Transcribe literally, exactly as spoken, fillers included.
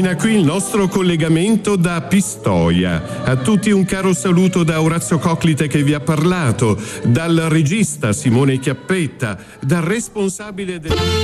termina qui il nostro collegamento da Pistoia. A tutti un caro saluto da Orazio Coclite che vi ha parlato, dal regista Simone Chiappetta, dal responsabile del...